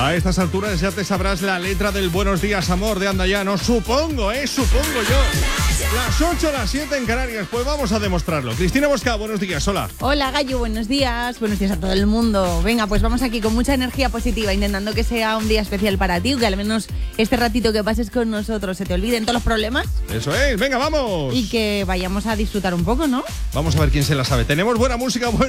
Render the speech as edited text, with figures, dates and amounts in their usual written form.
A estas alturas ya te sabrás la letra del Buenos Días, Amor de Andayano. Supongo yo. Las 8, las 7 en Canarias. Pues vamos a demostrarlo. Cristina Bosca, buenos días, hola. Hola, Gallo, buenos días. Buenos días a todo el mundo. Venga, pues vamos aquí con mucha energía positiva, intentando que sea un día especial para ti, que al menos este ratito que pases con nosotros se te olviden todos los problemas. Eso es, venga, vamos. Y que vayamos a disfrutar un poco, ¿no? Vamos a ver quién se la sabe. Tenemos buena música,